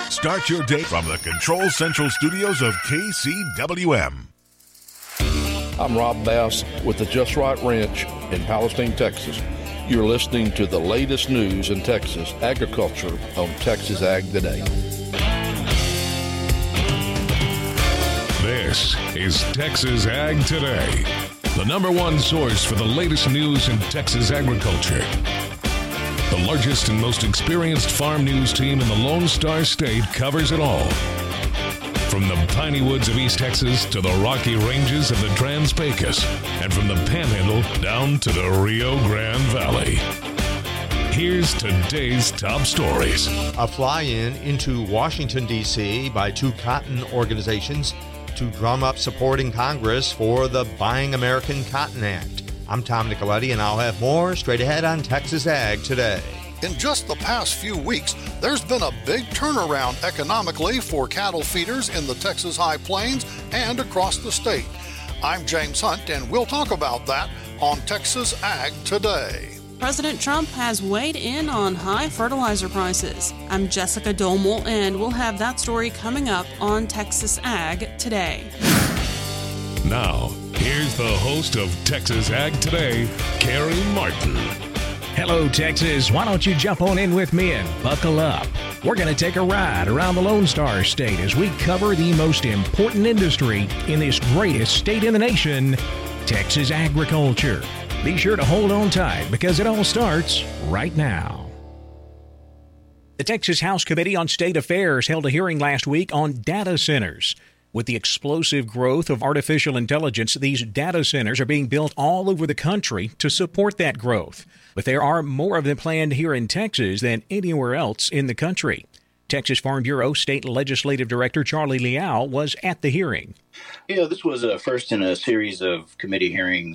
Start your day from the Control Central Studios of KCWM. I'm Rob Bass with the Just Right Ranch in Palestine, Texas. You're listening to the latest news in Texas agriculture on Texas Ag Today. This is Texas Ag Today, the number one source for the latest news in Texas agriculture. The largest and most experienced farm news team in the Lone Star State covers it all. From the piney woods of East Texas to the rocky ranges of the Trans-Pecos, and from the Panhandle down to the Rio Grande Valley. Here's today's top stories. A fly-in into Washington, D.C. by two cotton organizations to drum up support in Congress for the Buying American Cotton Act. I'm Tom Nicoletti, and I'll have more straight ahead on Texas Ag Today. In just the past few weeks, there's been a big turnaround economically for cattle feeders in the Texas High Plains and across the state. I'm James Hunt, and we'll talk about that on Texas Ag Today. President Trump has weighed in on high fertilizer prices. I'm Jessica Domel, and we'll have that story coming up on Texas Ag Today. Now, here's the host of Texas Ag Today, Carrie Martin. Hello, Texas. Why don't you jump on in with me and buckle up? We're going to take a ride around the Lone Star State as we cover the most important industry in this greatest state in the nation, Texas agriculture. Be sure to hold on tight because it all starts right now. The Texas House Committee on State Affairs held a hearing last week on data centers. With the explosive growth of artificial intelligence, these data centers are being built all over the country to support that growth. But there are more of them planned here in Texas than anywhere else in the country. Texas Farm Bureau State Legislative Director Charlie Liao was at the hearing. Yeah, this was a first in a series of committee hearings